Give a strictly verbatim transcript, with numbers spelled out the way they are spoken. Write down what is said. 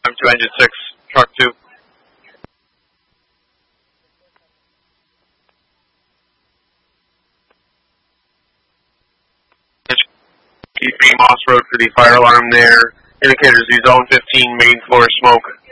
to engine six, truck two. Keep Moss Road for the fire alarm there. Indicators the zone fifteen main floor smoke.